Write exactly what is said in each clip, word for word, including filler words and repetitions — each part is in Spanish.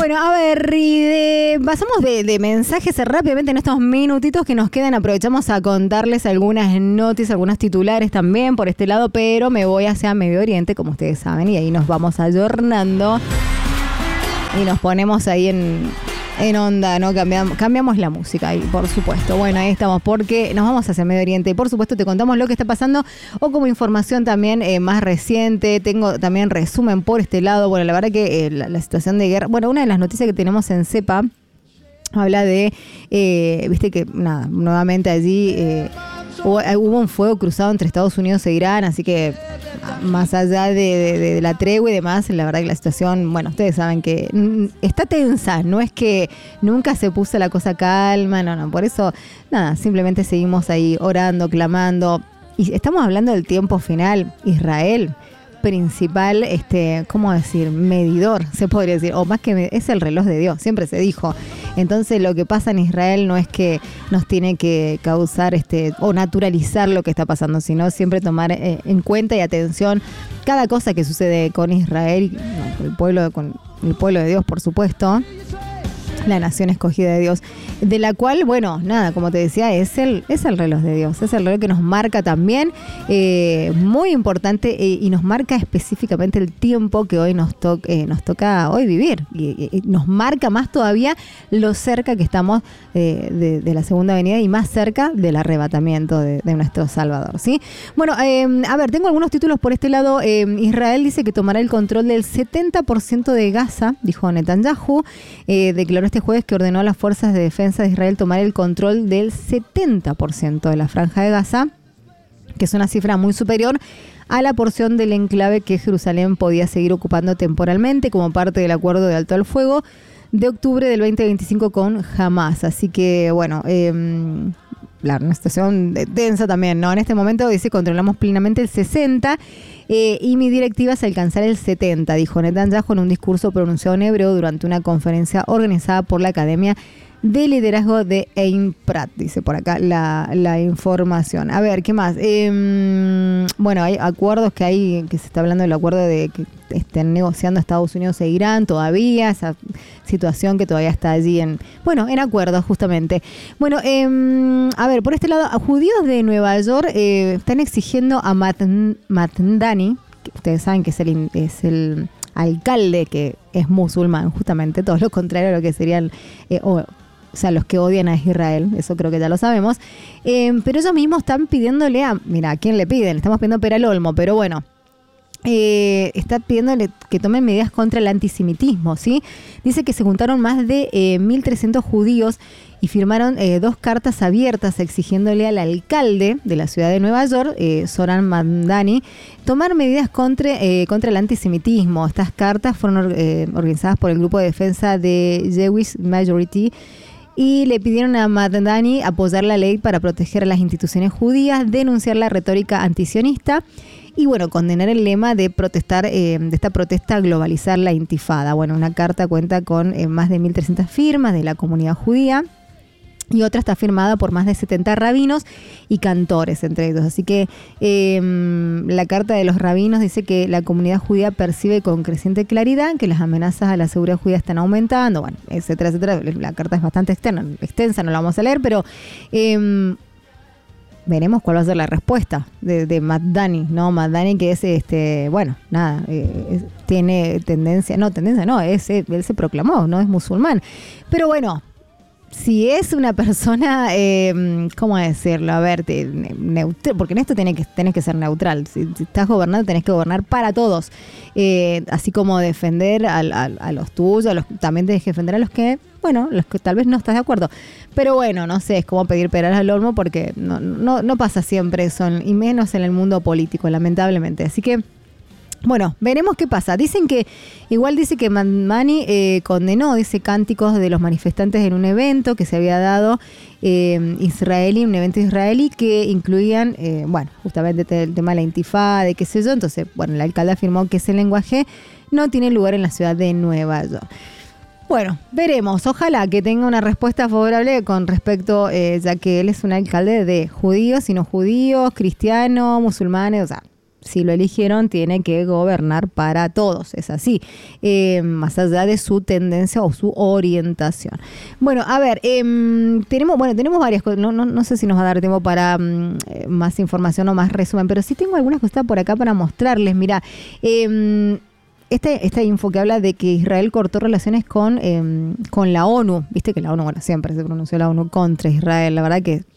Bueno, a ver, y de, pasamos de, de mensajes rápidamente en estos minutitos que nos quedan. Aprovechamos a contarles algunas noticias, algunos titulares también por este lado, pero me voy hacia Medio Oriente, como ustedes saben, y ahí nos vamos ayornando y nos ponemos ahí en, en onda, ¿no? Cambiamos, cambiamos la música ahí, por supuesto. Bueno, ahí estamos, porque nos vamos hacia Medio Oriente y por supuesto te contamos lo que está pasando o como información también eh, más reciente. Tengo también resumen por este lado. Bueno, la verdad que eh, la, la situación de guerra, bueno, una de las noticias que tenemos en CEPA habla de, eh, viste que nada, nuevamente allí eh, hubo, hubo un fuego cruzado entre Estados Unidos e Irán, así que más allá de, de, de la tregua y demás, la verdad que la situación, bueno, ustedes saben que mm, está tensa, no es que nunca se puso la cosa calma, no, no, por eso, nada, simplemente seguimos ahí orando, clamando, y estamos hablando del tiempo final. Israel, principal, este, ¿cómo decir? Medidor, se podría decir, o más que es el reloj de Dios, siempre se dijo. Entonces lo que pasa en Israel no es que nos tiene que causar este o naturalizar lo que está pasando, sino siempre tomar eh, en cuenta y atención cada cosa que sucede con Israel, no, el pueblo, con el pueblo de Dios, por supuesto, la nación escogida de Dios, de la cual, bueno, nada, como te decía, es el, es el reloj de Dios, es el reloj que nos marca también, eh, muy importante, eh, y nos marca específicamente el tiempo que hoy nos, to- eh, nos toca hoy vivir, y, y nos marca más todavía lo cerca que estamos eh, de, de la segunda venida y más cerca del arrebatamiento de, de nuestro Salvador, ¿sí? Bueno, eh, a ver, tengo algunos títulos por este lado. eh, Israel dice que tomará el control del setenta por ciento de Gaza, dijo Netanyahu, eh, declaró este jueves que ordenó a las fuerzas de defensa de Israel tomar el control del setenta por ciento de la franja de Gaza, que es una cifra muy superior a la porción del enclave que Jerusalén podía seguir ocupando temporalmente como parte del acuerdo de alto al fuego de octubre del veinte veinticinco con Hamas. Así que, bueno, eh, la una situación densa también, ¿no? En este momento dice controlamos plenamente el sesenta eh, y mi directiva es alcanzar el setenta, dijo Netanyahu en un discurso pronunciado en hebreo durante una conferencia organizada por la Academia de Liderazgo de Ein Prat, dice por acá la, la información. A ver, ¿qué más? Eh, bueno, hay acuerdos que hay, que se está hablando del acuerdo de que estén negociando Estados Unidos e Irán todavía, esa situación que todavía está allí en, bueno, en acuerdos justamente. Bueno, eh, a ver, por este lado, judíos de Nueva York eh, están exigiendo a Mamdani, que ustedes saben que es el, es el alcalde que es musulmán, justamente, todo lo contrario a lo que serían... Eh, o, O sea, los que odian a Israel, eso creo que ya lo sabemos. Eh, pero ellos mismos están pidiéndole a... Mira, ¿a quién le piden? Estamos pidiendo pera al olmo, pero bueno. Eh, está pidiéndole que tomen medidas contra el antisemitismo, ¿sí? Dice que se juntaron más de eh, mil trescientos judíos y firmaron eh, dos cartas abiertas exigiéndole al alcalde de la ciudad de Nueva York, eh, Zohran Mamdani, tomar medidas contra, eh, contra el antisemitismo. Estas cartas fueron eh, organizadas por el Grupo de Defensa de Jewish Majority y le pidieron a Mamdani apoyar la ley para proteger a las instituciones judías, denunciar la retórica antisionista y, bueno, condenar el lema de protestar, eh, de esta protesta, globalizar la intifada. Bueno, una carta cuenta con eh, más de mil trescientas firmas de la comunidad judía y otra está firmada por más de setenta rabinos y cantores, entre ellos. Así que eh, la carta de los rabinos dice que la comunidad judía percibe con creciente claridad que las amenazas a la seguridad judía están aumentando, bueno, etcétera, etcétera. La carta es bastante externa, extensa, no la vamos a leer, pero eh, veremos cuál va a ser la respuesta de, de Mamdani, ¿no? Mamdani, que es, este, bueno, nada, eh, es, tiene tendencia, no, tendencia no, es, él se proclamó, no es musulmán. Pero bueno, si es una persona, eh, ¿cómo decirlo? A ver, te, neutral, porque en esto tenés que, tenés que ser neutral. Si, si estás gobernando, tenés que gobernar para todos. Eh, así como defender a, a, a los tuyos, a los, también tenés que defender a los que, bueno, los que tal vez no estás de acuerdo. Pero bueno, no sé, es como pedir peras al olmo porque no, no, no pasa siempre eso, y menos en el mundo político, lamentablemente. Así que, bueno, veremos qué pasa. Dicen que, igual dice que Mamdani eh, condenó, dice, cánticos de los manifestantes en un evento que se había dado eh, israelí, un evento israelí que incluían, eh, bueno, justamente el tema de la intifada, de qué sé yo. Entonces, bueno, el alcalde afirmó que ese lenguaje no tiene lugar en la ciudad de Nueva York. Bueno, veremos. Ojalá que tenga una respuesta favorable con respecto, eh, ya que él es un alcalde de judíos y no judíos, cristianos, musulmanes, o sea, si lo eligieron, tiene que gobernar para todos, es así, eh, más allá de su tendencia o su orientación. Bueno, a ver, eh, tenemos, bueno, tenemos varias cosas, no, no, no sé si nos va a dar tiempo para um, más información o más resumen, pero sí tengo algunas cosas por acá para mostrarles. Mira, eh, Este, esta info que habla de que Israel cortó relaciones con, eh, con la ONU, viste que la ONU, bueno, siempre se pronunció la ONU contra Israel, la verdad que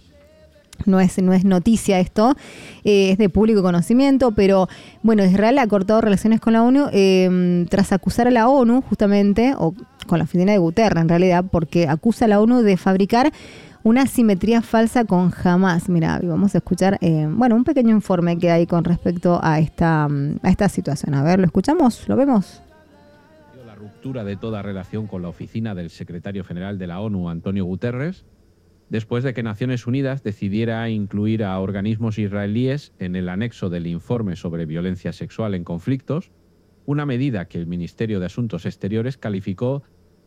no es, no es noticia esto, eh, es de público conocimiento, pero bueno, Israel ha cortado relaciones con la ONU eh, tras acusar a la ONU justamente, o con la oficina de Guterres en realidad, porque acusa a la ONU de fabricar una simetría falsa con Hamás. Mira, vamos a escuchar, eh, bueno, un pequeño informe que hay con respecto a esta, a esta situación. A ver, ¿lo escuchamos? ¿Lo vemos? La ruptura de toda relación con la oficina del secretario general de la ONU, Antonio Guterres, después de que Naciones Unidas decidiera incluir a organismos israelíes en el anexo del informe sobre violencia sexual en conflictos, una medida que el Ministerio de Asuntos Exteriores calificó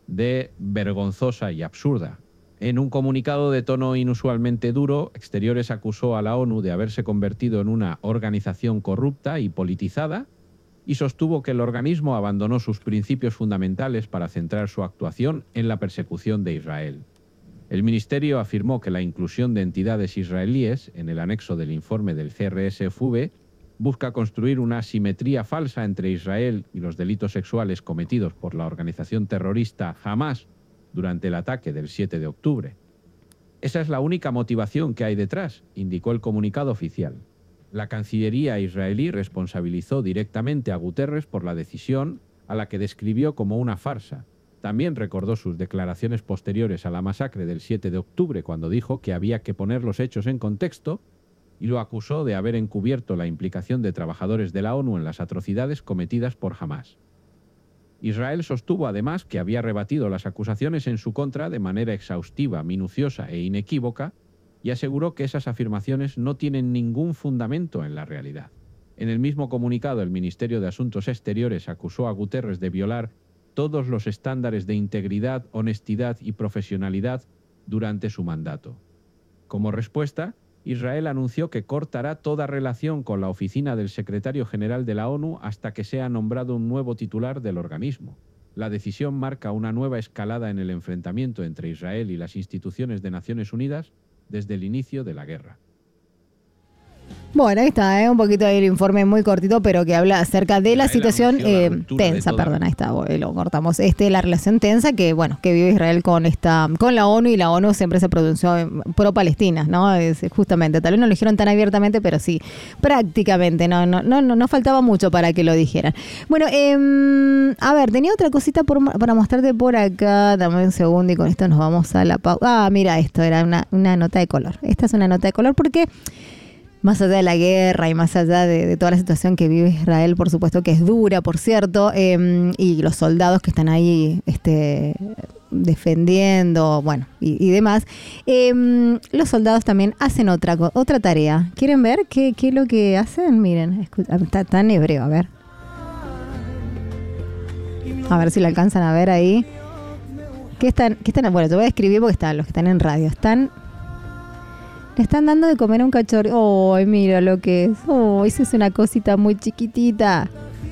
de vergonzosa y absurda. En un comunicado de tono inusualmente duro, Exteriores acusó a la ONU de haberse convertido en una organización corrupta y politizada y sostuvo que el organismo abandonó sus principios fundamentales para centrar su actuación en la persecución de Israel. El Ministerio afirmó que la inclusión de entidades israelíes en el anexo del informe del C R S F V busca construir una simetría falsa entre Israel y los delitos sexuales cometidos por la organización terrorista Hamás durante el ataque del siete de octubre. Esa es la única motivación que hay detrás, indicó el comunicado oficial. La Cancillería israelí responsabilizó directamente a Guterres por la decisión, a la que describió como una farsa. También recordó sus declaraciones posteriores a la masacre del siete de octubre, cuando dijo que había que poner los hechos en contexto, y lo acusó de haber encubierto la implicación de trabajadores de la ONU en las atrocidades cometidas por Hamás. Israel sostuvo además que había rebatido las acusaciones en su contra de manera exhaustiva, minuciosa e inequívoca, y aseguró que esas afirmaciones no tienen ningún fundamento en la realidad. En el mismo comunicado, el Ministerio de Asuntos Exteriores acusó a Guterres de violar todos los estándares de integridad, honestidad y profesionalidad durante su mandato. Como respuesta, Israel anunció que cortará toda relación con la oficina del secretario general de la ONU hasta que sea nombrado un nuevo titular del organismo. La decisión marca una nueva escalada en el enfrentamiento entre Israel y las instituciones de Naciones Unidas desde el inicio de la guerra. Bueno, ahí está, ¿eh? Un poquito ahí el informe muy cortito, pero que habla acerca de la Israel situación eh, la tensa, perdón, ahí está, lo cortamos. Este, la relación tensa que, bueno, que vive Israel con esta, con la ONU, y la ONU siempre se pronunció pro Palestina, ¿no? Es, justamente, tal vez no lo dijeron tan abiertamente, pero sí, prácticamente, no, no, no, no, no faltaba mucho para que lo dijeran. Bueno, eh, a ver, tenía otra cosita por, para mostrarte por acá, dame un segundo y con esto nos vamos a la pausa. Ah, mira, esto era una, una nota de color. Esta es una nota de color porque más allá de la guerra y más allá de, de toda la situación que vive Israel, por supuesto que es dura, por cierto, eh, y los soldados que están ahí este, defendiendo, bueno, y, y demás, eh, los soldados también hacen otra, otra tarea. ¿Quieren ver qué, qué es lo que hacen? Miren, escucha, está, está en hebreo, a ver. A ver si lo alcanzan a ver ahí. ¿Qué están? ¿Qué están? Bueno, te voy a escribir porque están los que están en radio. Están... Le están dando de comer a un cachorro. ¡Ay, mira lo que es! ¡Oh, esa es una cosita muy chiquitita!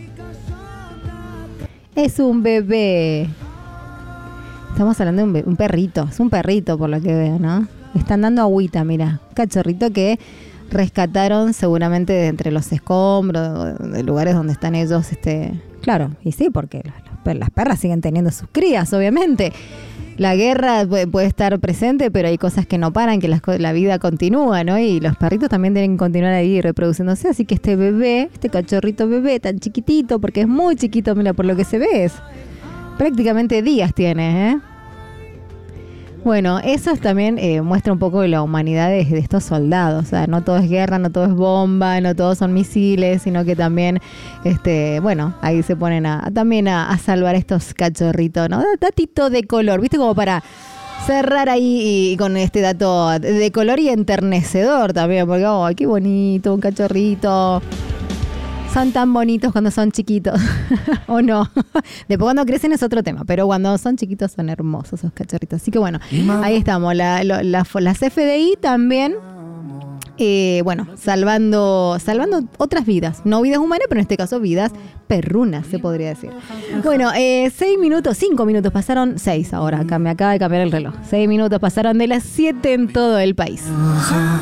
Es un bebé. Estamos hablando de un, be- un perrito. Es un perrito por lo que veo, ¿no? Le están dando agüita, mira. Un cachorrito que rescataron seguramente de entre los escombros, de lugares donde están ellos. este Claro, y sí, porque los, los, las perras siguen teniendo sus crías, obviamente. La guerra puede estar presente, pero hay cosas que no paran, que las, la vida continúa, ¿no? Y los perritos también tienen que continuar ahí reproduciéndose. Así que este bebé, este cachorrito bebé tan chiquitito, porque es muy chiquito, mira, por lo que se ve, es prácticamente días tiene, ¿eh? Bueno, eso también eh, muestra un poco de la humanidad de, de estos soldados. O sea, no todo es guerra, no todo es bomba, no todos son misiles, sino que también, este, bueno, ahí se ponen a, también a, a salvar estos cachorritos, ¿no? Datito de color, ¿viste? Como para cerrar ahí y, y con este dato de color y enternecedor también, porque, ¡ay, qué bonito, un cachorrito! Son tan bonitos cuando son chiquitos, ¿o no? Después cuando crecen es otro tema, pero cuando son chiquitos son hermosos esos cachorritos. Así que bueno, ahí estamos. La, la, la, las F D I también eh, bueno, salvando, salvando otras vidas. No vidas humanas, pero en este caso vidas perrunas, se podría decir. Bueno, eh, seis minutos, cinco minutos pasaron, seis ahora, acá me acaba de cambiar el reloj. Seis minutos pasaron de las siete en todo el país.